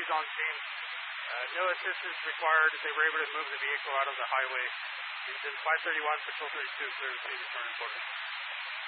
officers on scene. No assistance required. They were able to move the vehicle out of the highway. Engine 531, Patrol 32, clear to scene, reported.